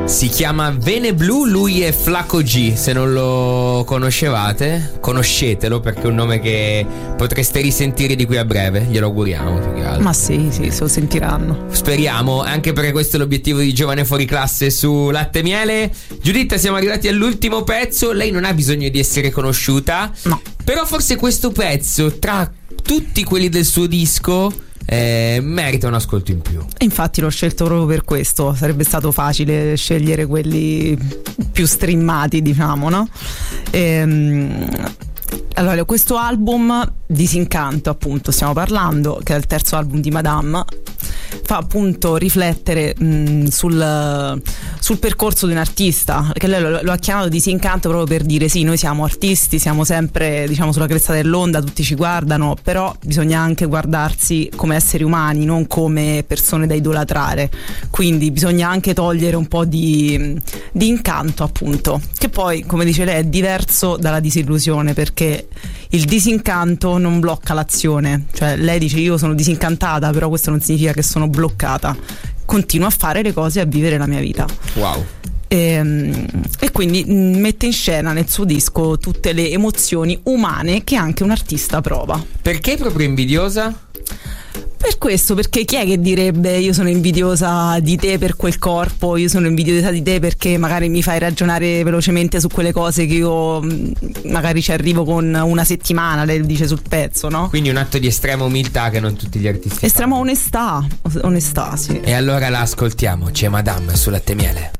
Si chiama Vene Blu, lui è Flaco G. Se non lo conoscevate, conoscetelo, perché è un nome che potreste risentire di qui a breve. Glielo auguriamo più che altro. Ma sì, se lo sentiranno. Speriamo, anche perché questo è l'obiettivo di Giovane Fuori Classe su Latte e Miele. Giuditta, siamo arrivati all'ultimo pezzo. Lei non ha bisogno di essere conosciuta, no, però forse questo pezzo, tra tutti quelli del suo disco, merita un ascolto in più. Infatti l'ho scelto proprio per questo. Sarebbe stato facile scegliere quelli più streamati, diciamo, no? Allora, questo album Disincanto, appunto, stiamo parlando, che è il terzo album di Madame, fa appunto riflettere sul percorso di un artista, che lei lo ha chiamato Disincanto proprio per dire sì, noi siamo artisti, siamo sempre, diciamo, sulla cresta dell'onda, tutti ci guardano, però bisogna anche guardarsi come esseri umani, non come persone da idolatrare, quindi bisogna anche togliere un po' di incanto, appunto, che poi, come dice lei, è diverso dalla disillusione, perché il disincanto non blocca l'azione, cioè lei dice io sono disincantata, però questo non significa che sono bloccata, continuo a fare le cose e a vivere la mia vita. Wow. E quindi mette in scena nel suo disco tutte le emozioni umane che anche un artista prova. Perché proprio invidiosa? Per questo, perché chi è che direbbe io sono invidiosa di te per quel corpo, io sono invidiosa di te perché magari mi fai ragionare velocemente su quelle cose che io magari ci arrivo con una settimana, lei dice sul pezzo, no? Quindi un atto di estrema umiltà che non tutti gli artisti estrema fanno. onestà, sì. E allora la ascoltiamo, c'è Madame su Latte e Miele.